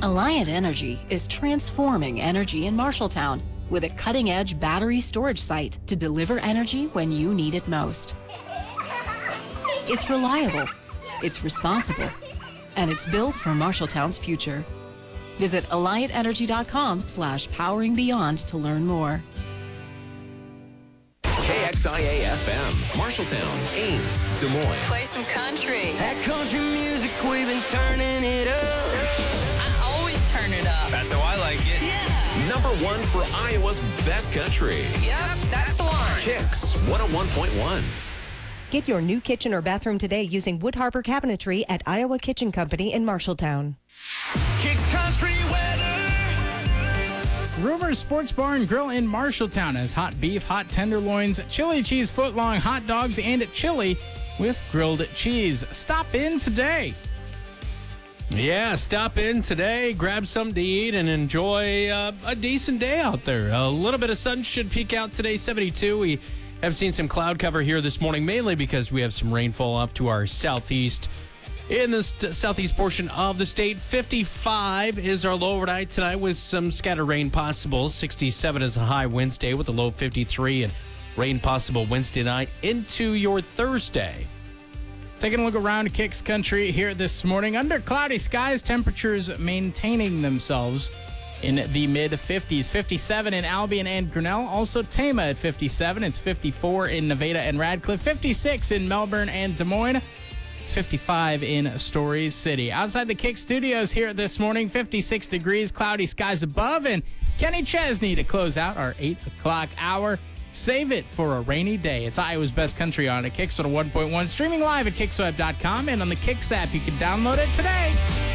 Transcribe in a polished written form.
Alliant Energy is transforming energy in Marshalltown with a cutting-edge battery storage site to deliver energy when you need it most. It's reliable, it's responsible, and it's built for Marshalltown's future. Visit AlliantEnergy.com/poweringBeyond to learn more. KXIA FM, Marshalltown, Ames, Des Moines. Play some country. That country music, we've been turning it up. I always turn it up. That's how I like it. Yeah. Number one for Iowa's best country. Yep, that's the one. Kicks 101.1. Get your new kitchen or bathroom today using Wood Harbor Cabinetry at Iowa Kitchen Company in Marshalltown. Kicks country weather. Rumor Sports Bar and Grill in Marshalltown has hot beef, hot tenderloins, chili cheese footlong hot dogs, and chili with grilled cheese. Stop in today. Yeah, stop in today, grab something to eat, and enjoy a decent day out there. A little bit of sun should peek out today, 72. We have seen some cloud cover here this morning, mainly because we have some rainfall up to our southeast. In the southeast portion of the state, 55 is our low overnight tonight with some scattered rain possible. 67 is a high Wednesday with a low 53 and rain possible Wednesday night into your Thursday. Taking a look around Kicks Country here this morning. Under cloudy skies, temperatures maintaining themselves in the mid-50s. 57 in Albion and Grinnell. Also Tama at 57. It's 54 in Nevada and Radcliffe. 56 in Melbourne and Des Moines. It's 55 in Story City. Outside the Kick Studios here this morning, 56 degrees, cloudy skies above, and Kenny Chesney to close out our 8 o'clock hour. Save it for a rainy day. It's Iowa's best country on a Kicks 101.1, streaming live at KicksWeb.com and on the Kicks app. You can download it today.